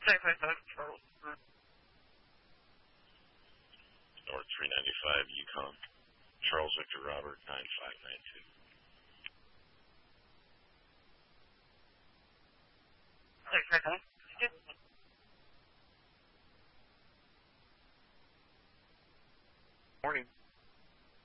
North 395 Yukon. Charles Victor Robert 9592. Morning.